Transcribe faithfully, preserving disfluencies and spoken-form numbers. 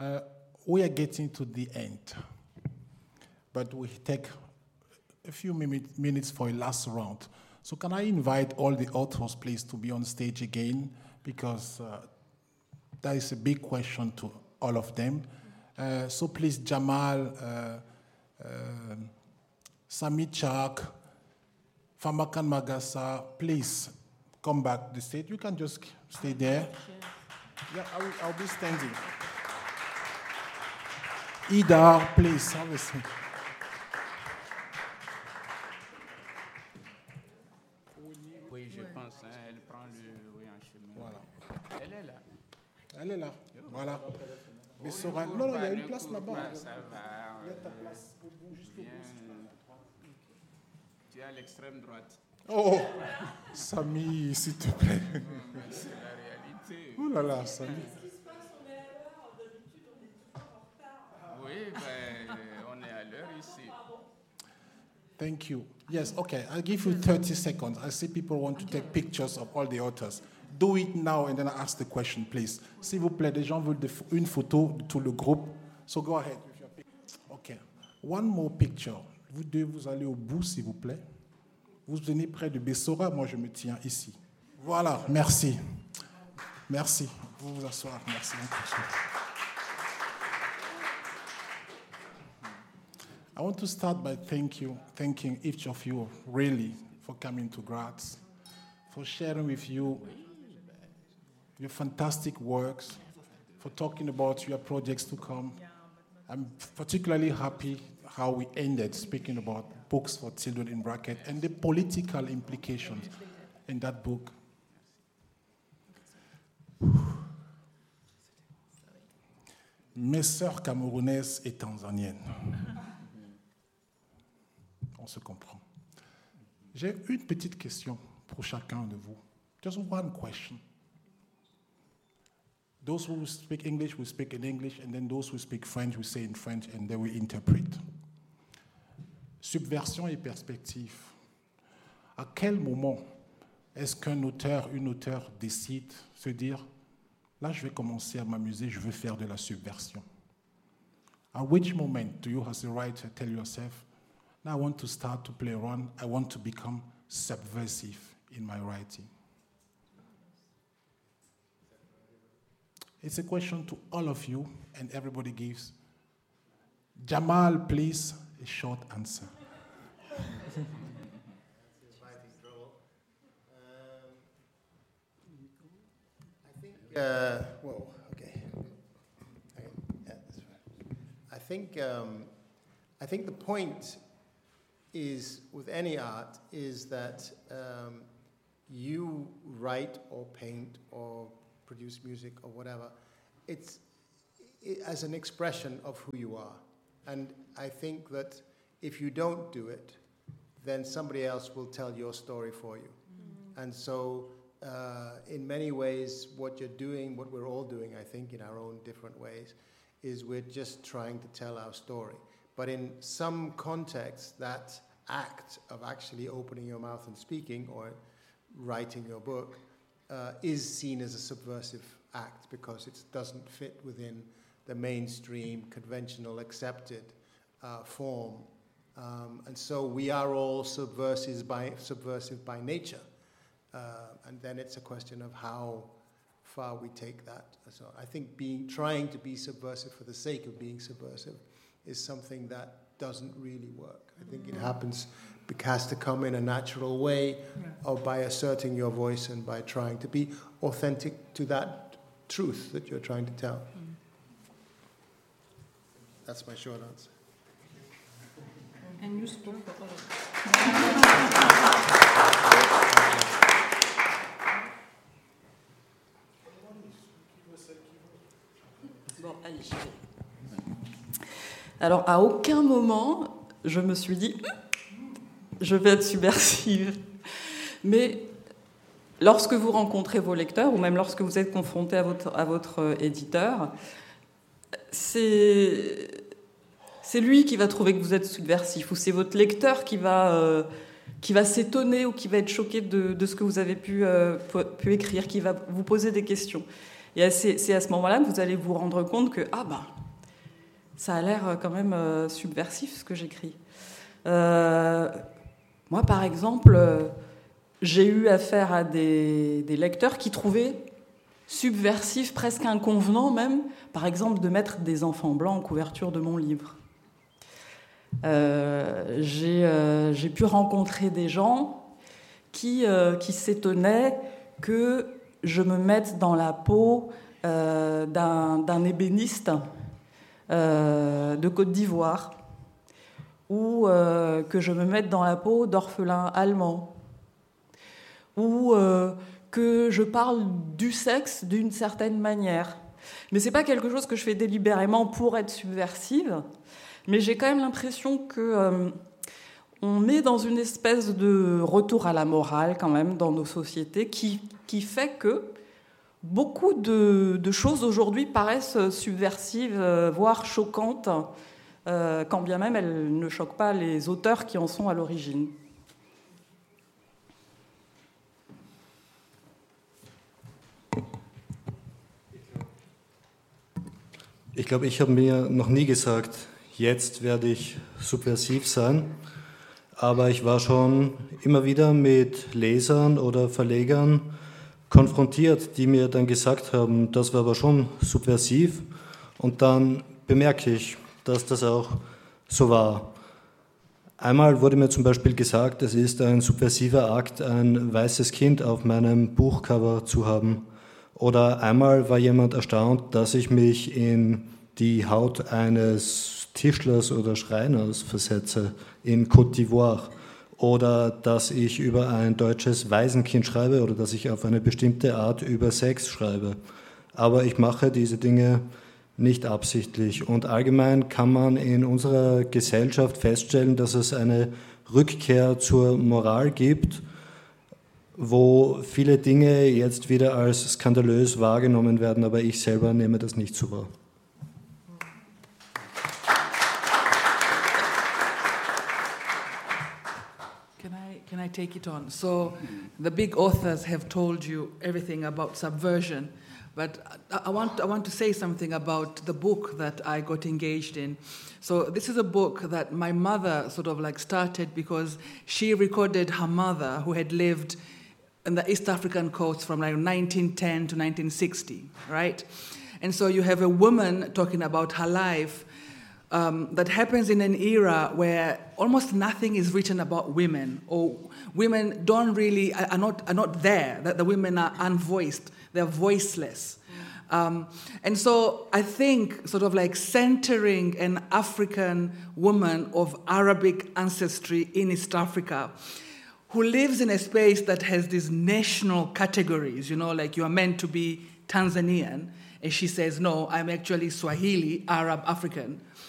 Uh, we are getting to the end, but we take a few minute, minutes for a last round. So can I invite all the authors, please, to be on stage again, because uh, that is a big question to all of them. Uh, so please, Jamal, uh, uh, Sami Chak, Famakan Magasa, please come back to the stage. You can just stay there. Yeah, I will, I'll be standing. Ida, please, have a seat. Oui, je pense, hein, elle prend le oui, en chemin. Voilà. Elle est là. Elle est là. Voilà. Mais Sora, non, non, il y a une place là-bas. Ça va. Il y a ta place au bout, juste au bout. Tu es à l'extrême droite. Oh, Sami, s'il te plaît. C'est la réalité. Oh là là, Sami. Oui, ben, on est à l'heure ici. Thank you. Yes, okay, I'll give you thirty seconds. I see people want to take pictures of all the authors. Do it now and then I ask the question, please. S'il vous plaît, des gens veulent une photo de tout le groupe. So go ahead with your picture. Okay. One more picture. Vous deux, vous allez au bout, s'il vous plaît. Vous venez près de Bessora, moi je me tiens ici. Voilà, merci. Merci. Vous vous asseoir. Merci. I want to start by thank you, thanking each of you really for coming to Graz, for sharing with you your fantastic works, for talking about your projects to come. I'm particularly happy how we ended speaking about books for children in bracket and the political implications in that book. Mes sœurs camerounaises et tanzaniennes. On se comprend. J'ai une petite question pour chacun de vous. Just one question. Those who speak English will speak in English, and then those who speak French will say in French, and they will interpret. Subversion et perspective. À quel moment est-ce qu'un auteur, une auteure décide, se dire, là je vais commencer à m'amuser, je veux faire de la subversion? At which moment do you, as a writer, tell yourself, now I want to start to play around, I want to become subversive in my writing? It's a question to all of you, and everybody gives. Jamal, please, a short answer. I think, uh, well, okay. okay. Yeah, that's right. I think, um, I think the point is, with any art, is that um, you write or paint or produce music or whatever, it's it, as an expression of who you are. And I think that if you don't do it, then somebody else will tell your story for you. Mm. And so uh, in many ways, what you're doing, what we're all doing, I think, in our own different ways, is we're just trying to tell our story. But in some contexts, that act of actually opening your mouth and speaking or writing your book uh, is seen as a subversive act because it doesn't fit within the mainstream, conventional, accepted uh, form. Um, and so we are all subversive by, subversive by nature. Uh, and then it's a question of how far we take that. So I think being, trying to be subversive for the sake of being subversive is something that doesn't really work. I think it happens, it has to come in a natural way, yeah. or by asserting your voice and by trying to be authentic to that truth that you're trying to tell. Mm. That's my short answer. And you spoke for all of us. Bon, allez, je vais. Alors, à aucun moment, je me suis dit, je vais être subversive. Mais lorsque vous rencontrez vos lecteurs, ou même lorsque vous êtes confronté à votre, à votre éditeur, c'est, c'est lui qui va trouver que vous êtes subversif, ou c'est votre lecteur qui va, euh, qui va s'étonner ou qui va être choqué de, de ce que vous avez pu, euh, pu écrire, qui va vous poser des questions. Et c'est, c'est à ce moment-là que vous allez vous rendre compte que, ah ben, ça a l'air quand même euh, subversif ce que j'écris. Euh, moi, par exemple, euh, j'ai eu affaire à des, des lecteurs qui trouvaient subversif, presque inconvenant même, par exemple, de mettre des enfants blancs en couverture de mon livre. Euh, j'ai, euh, j'ai pu rencontrer des gens qui, euh, qui s'étonnaient que je me mette dans la peau euh, d'un, d'un ébéniste euh, de Côte d'Ivoire, ou euh, que je me mette dans la peau d'orphelins allemands, ou euh, que je parle du sexe d'une certaine manière. Mais c'est pas quelque chose que je fais délibérément pour être subversive, mais j'ai quand même l'impression que euh, on est dans une espèce de retour à la morale quand même dans nos sociétés qui, qui fait que beaucoup de, de choses aujourd'hui paraissent subversives, euh, voire choquantes, euh, quand bien même elles ne choquent pas les auteurs qui en sont à l'origine. Ich glaube, ich habe mir noch nie gesagt, jetzt werde ich subversiv sein, aber ich war schon immer wieder mit Lesern oder Verlegern konfrontiert, die mir dann gesagt haben, das war aber schon subversiv, und dann bemerke ich, dass das auch so war. Einmal wurde mir zum Beispiel gesagt, es ist ein subversiver Akt, ein weißes Kind auf meinem Buchcover zu haben. Oder einmal war jemand erstaunt, dass ich mich in die Haut eines Tischlers oder Schreiners versetze in Côte d'Ivoire. Oder dass ich über ein deutsches Waisenkind schreibe oder dass ich auf eine bestimmte Art über Sex schreibe. Aber ich mache diese Dinge nicht absichtlich. Und allgemein kann man in unserer Gesellschaft feststellen, dass es eine Rückkehr zur Moral gibt, wo viele Dinge jetzt wieder als skandalös wahrgenommen werden, aber ich selber nehme das nicht so wahr. Can I, can I take it on? So the big authors have told you everything about subversion, but I, I, want, I want to say something about the book that I got engaged in. So this is a book that my mother sort of like started because she recorded her mother, who had lived in the East African coast from like nineteen ten to nineteen sixty, right? And so you have a woman talking about her life um, that happens in an era where almost nothing is written about women, or women don't really, are not, are not there, that the women are unvoiced, they're voiceless. Um, and so I think sort of like centering an African woman of Arabic ancestry in East Africa, who lives in a space that has these national categories, you know, like you are meant to be Tanzanian, and she says, no, I'm actually Swahili, Arab, African.